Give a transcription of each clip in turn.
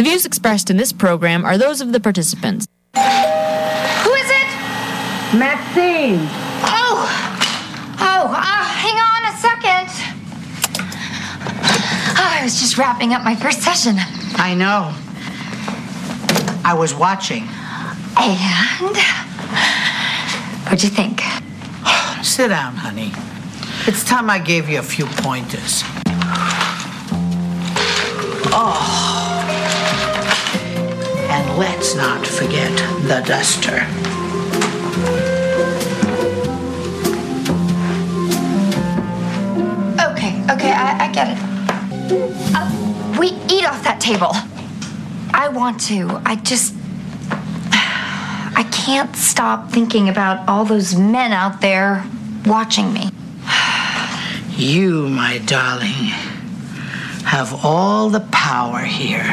The views expressed in this program are those of the participants. Who is it? Maxine. Hang on a second. I was just wrapping up my first session. I know. I was watching. And? What'd you think? Sit down, honey. It's time I gave you a few pointers. And let's not forget the duster. Okay, I get it. We eat off that table. I want to. I can't stop thinking about all those men out there watching me. You, my darling, have all the power here.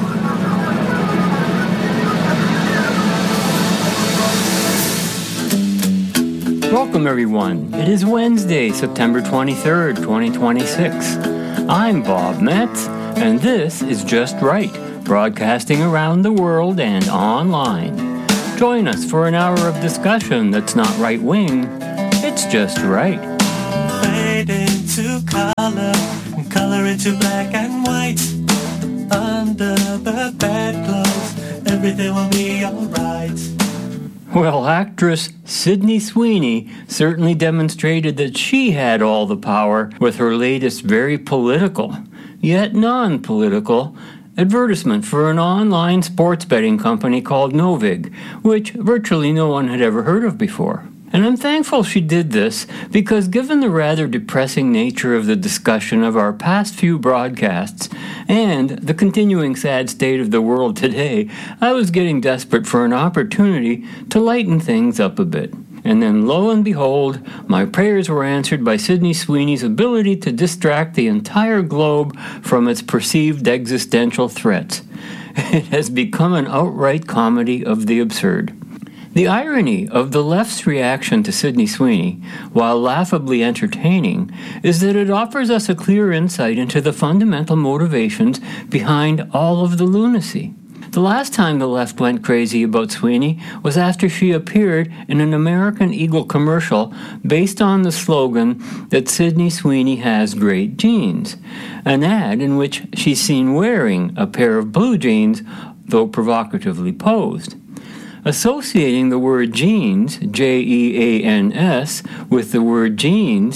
Welcome, everyone. It is Wednesday, September 23rd, 2026. I'm Bob Metz, and this is Just Right, broadcasting around the world and online. Join us for an hour of discussion that's not right-wing, it's just right. Fade into color, and color into black and white. Under the bedclothes, everything will be alright. Well, actress Sydney Sweeney certainly demonstrated that she had all the power with her latest very political, yet non-political, advertisement for an online sports betting company called Novig, which virtually no one had ever heard of before. And I'm thankful she did this because given the rather depressing nature of the discussion of our past few broadcasts and the continuing sad state of the world today, I was getting desperate for an opportunity to lighten things up a bit. And then lo and behold, my prayers were answered by Sydney Sweeney's ability to distract the entire globe from its perceived existential threats. It has become an outright comedy of the absurd. The irony of the left's reaction to Sydney Sweeney, while laughably entertaining, is that it offers us a clear insight into the fundamental motivations behind all of the lunacy. The last time the left went crazy about Sweeney was after she appeared in an American Eagle commercial based on the slogan that Sydney Sweeney has great jeans, an ad in which she's seen wearing a pair of blue jeans, though provocatively posed. Associating the word jeans, Jeans, with the word jeans,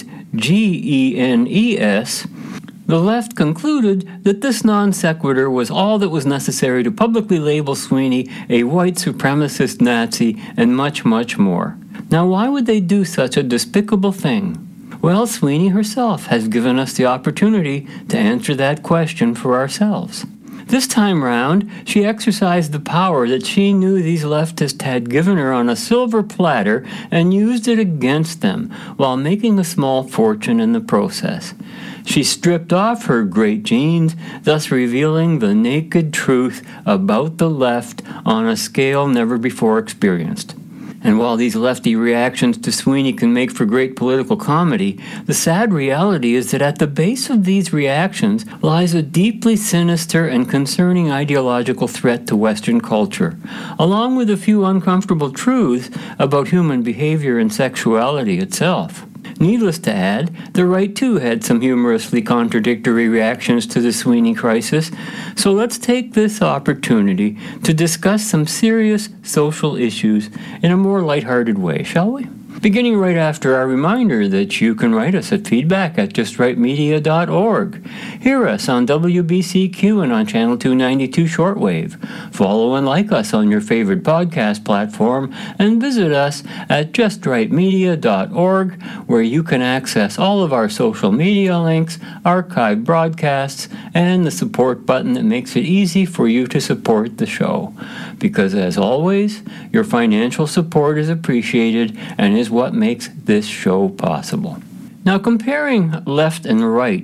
Genes, the left concluded that this non sequitur was all that was necessary to publicly label Sweeney a white supremacist Nazi and much, much more. Now, why would they do such a despicable thing? Well, Sweeney herself has given us the opportunity to answer that question for ourselves. This time round, she exercised the power that she knew these leftists had given her on a silver platter and used it against them while making a small fortune in the process. She stripped off her great jeans, thus revealing the naked truth about the left on a scale never before experienced. And while these lefty reactions to Sweeney can make for great political comedy, the sad reality is that at the base of these reactions lies a deeply sinister and concerning ideological threat to Western culture, along with a few uncomfortable truths about human behavior and sexuality itself. Needless to add, the right too had some humorously contradictory reactions to the Sweeney crisis, so let's take this opportunity to discuss some serious social issues in a more lighthearted way, shall we? Beginning right after our reminder that you can write us at feedback@justrightmedia.org. Hear us on WBCQ and on Channel 292 Shortwave. Follow and like us on your favorite podcast platform and visit us at justrightmedia.org where you can access all of our social media links, archived broadcasts, and the support button that makes it easy for you to support the show. Because as always, your financial support is appreciated and is what makes this show possible. Now, comparing left and right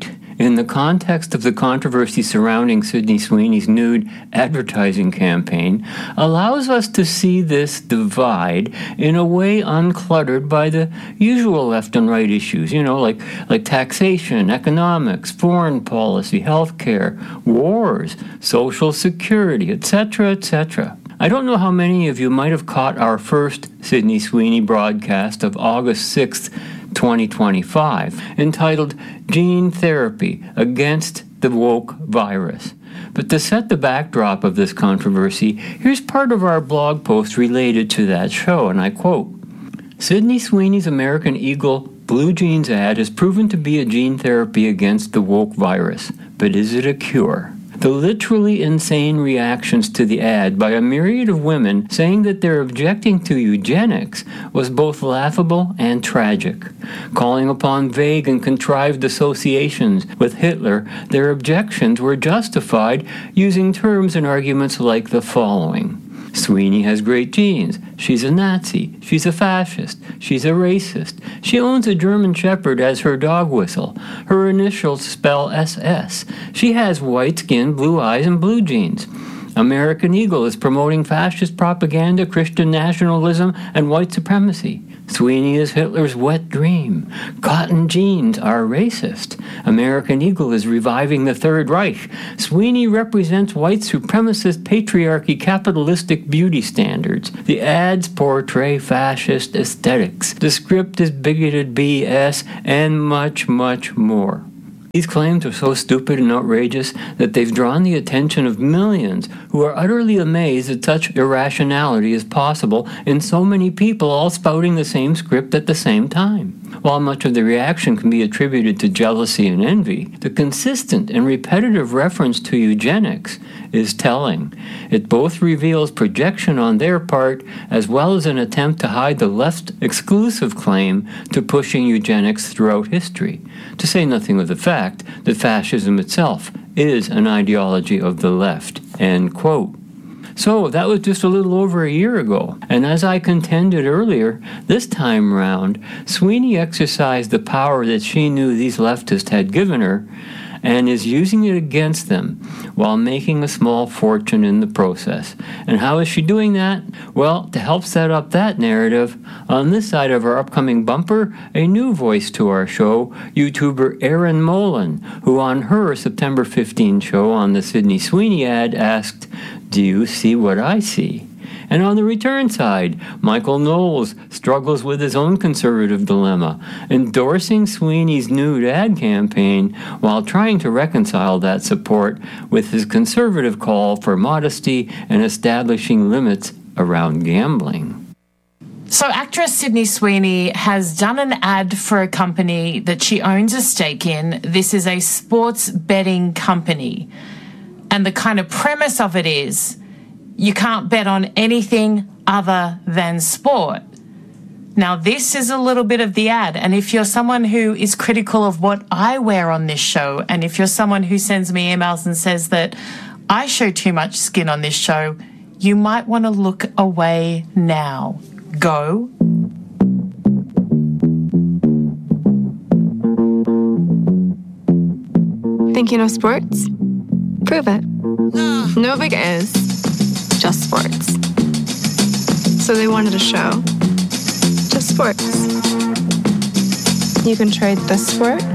in the context of the controversy surrounding Sydney Sweeney's nude advertising campaign, allows us to see this divide in a way uncluttered by the usual left and right issues, like taxation, economics, foreign policy, healthcare, wars, social security, etc., etc. I don't know how many of you might have caught our first Sydney Sweeney broadcast of August 6th, 2025, entitled Gene Therapy Against the Woke Virus. But to set the backdrop of this controversy, here's part of our blog post related to that show, and I quote, Sydney Sweeney's American Eagle blue jeans ad has proven to be a gene therapy against the woke virus, but is it a cure? The literally insane reactions to the ad by a myriad of women saying that they're objecting to eugenics was both laughable and tragic. Calling upon vague and contrived associations with Hitler, their objections were justified using terms and arguments like the following. Sweeney has great genes. She's a Nazi. She's a fascist. She's a racist. She owns a German Shepherd as her dog whistle. Her initials spell SS. She has white skin, blue eyes, and blue jeans. American Eagle is promoting fascist propaganda, Christian nationalism, and white supremacy. Sweeney is Hitler's wet dream. Cotton jeans are racist. American Eagle is reviving the Third Reich. Sweeney represents white supremacist patriarchy capitalistic beauty standards. The ads portray fascist aesthetics. The script is bigoted BS, and much, much more. These claims are so stupid and outrageous that they've drawn the attention of millions who are utterly amazed that such irrationality is possible in so many people all spouting the same script at the same time. While much of the reaction can be attributed to jealousy and envy, the consistent and repetitive reference to eugenics is telling. It both reveals projection on their part as well as an attempt to hide the left's exclusive claim to pushing eugenics throughout history, to say nothing of the fact that fascism itself is an ideology of the left, end quote. So that was just a little over a year ago, and as I contended earlier, this time round, Sweeney exercised the power that she knew these leftists had given her, and is using it against them while making a small fortune in the process. And how is she doing that? Well, to help set up that narrative, on this side of our upcoming bumper, a new voice to our show, YouTuber Erin Molan, who on her September 15 show on the Sydney Sweeney ad asked, "Do you see what I see?" And on the return side, Michael Knowles struggles with his own conservative dilemma, endorsing Sweeney's nude ad campaign while trying to reconcile that support with his conservative call for modesty and establishing limits around gambling. So actress Sydney Sweeney has done an ad for a company that she owns a stake in. This is a sports betting company. And the kind of premise of it is, you can't bet on anything other than sport. Now, this is a little bit of the ad, and if you're someone who is critical of what I wear on this show, and if you're someone who sends me emails and says that I show too much skin on this show, you might want to look away now. Go. Think you know sports? Prove it. No big is. Just sports. So they wanted a show. Just sports. You can trade this sport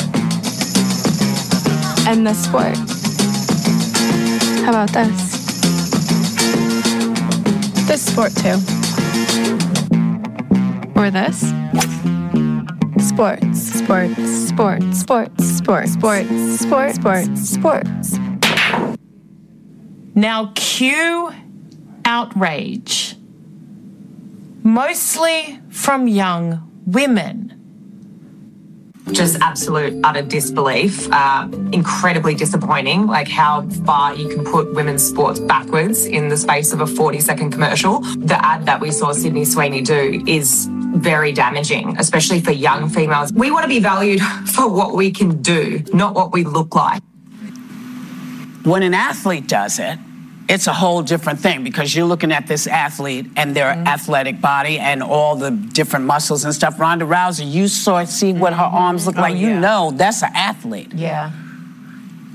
and this sport. How about this? This sport too. Or this? Sports. Sports. Sports. Sports. Sports. Sports. Sports. Sports. Sports. Now cue outrage, mostly from young women. Just absolute utter disbelief, incredibly disappointing, like how far you can put women's sports backwards in the space of a 40-second commercial. The ad that we saw Sydney Sweeney do is very damaging, especially for young females. We want to be valued for what we can do, not what we look like. When an athlete does it, it's a whole different thing because you're looking at this athlete and their athletic body and all the different muscles and stuff. Ronda Rousey, you see what her arms look like. You know that's an athlete. Yeah.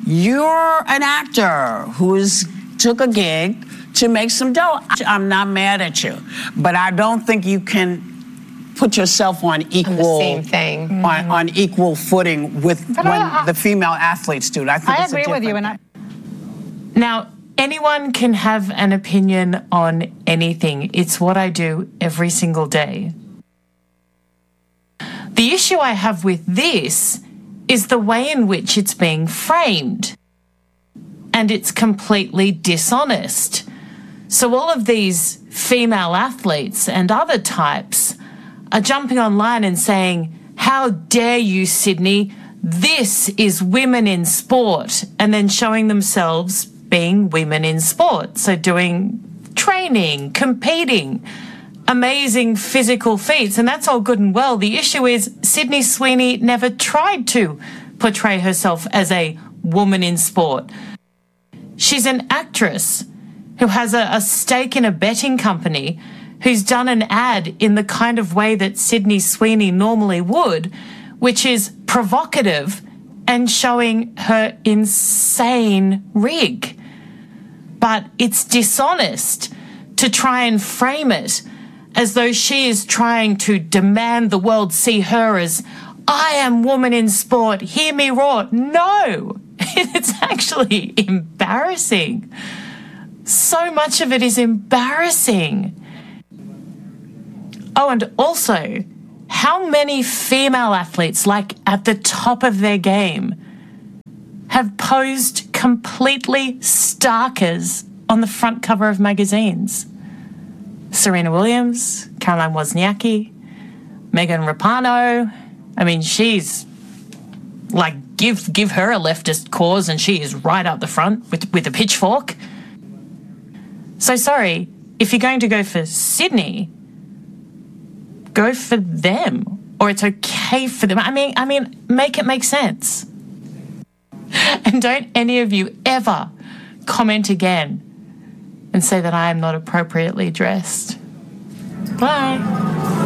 You're an actor took a gig to make some dough. I'm not mad at you, but I don't think you can put yourself on equal the same thing. On equal footing with the female athletes do. I agree with you. Now, anyone can have an opinion on anything. It's what I do every single day. The issue I have with this is the way in which it's being framed. And it's completely dishonest. So all of these female athletes and other types are jumping online and saying, "How dare you, Sydney? This is women in sport," and then showing themselves being women in sport. So doing training, competing, amazing physical feats, and that's all good and well. The issue is Sydney Sweeney never tried to portray herself as a woman in sport. She's an actress who has a stake in a betting company, who's done an ad in the kind of way that Sydney Sweeney normally would, which is provocative and showing her insane rig. But it's dishonest to try and frame it as though she is trying to demand the world see her as, "I am woman in sport, hear me roar." No, it's actually embarrassing. So much of it is embarrassing. Oh, and also, how many female athletes, like at the top of their game, have posed completely starkers on the front cover of magazines? Serena Williams, Caroline Wozniacki, Megan Rapinoe. I mean, she's like, give her a leftist cause and she is right up the front with a pitchfork. So sorry, if you're going to go for Sydney, go for them, or it's okay for them. I mean, make it make sense. And don't any of you ever comment again and say that I am not appropriately dressed. Bye.